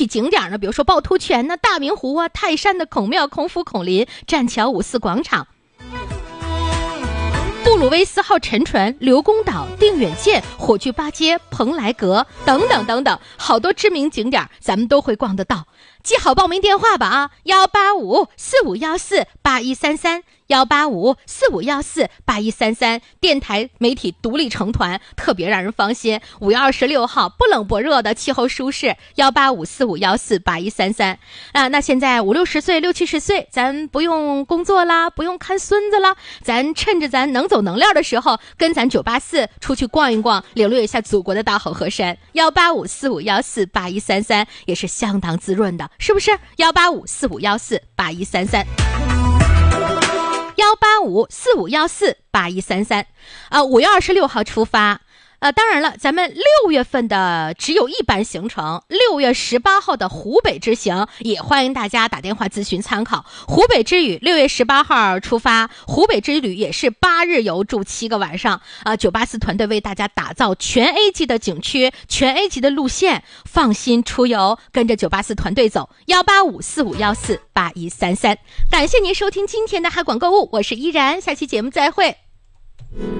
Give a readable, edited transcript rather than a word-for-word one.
体景点呢，比如说趵突泉呢、大明湖啊、泰山的孔庙、孔府、孔林、栈桥、五四广场、布鲁威斯号沉船、刘公岛、定远舰、火炬八街、蓬莱阁等等等等，好多知名景点咱们都会逛得到。记好报名电话吧啊，18545148133，18545148133，电台媒体独立成团，特别让人放心。5月26号不冷不热的，气候舒适，18545148133啊。那现在50-60岁、60-70岁，咱不用工作啦，不用看孙子啦，咱趁着咱能走能量的时候，跟咱984出去逛一逛，领略一下祖国的大好河山。18545148133也是相当滋润的。是不是？18545148133，18545148133啊，5月26号出发。当然了，咱们6月份的只有一班行程，6月18号的湖北之行也欢迎大家打电话咨询参考。湖北之旅6月18号出发，湖北之旅也是8日游住7个晚上，984团队为大家打造全 A 级的景区、全 A 级的路线，放心出游，跟着984团队走。18545148133，感谢您收听今天的海广购物，我是依然，下期节目再会。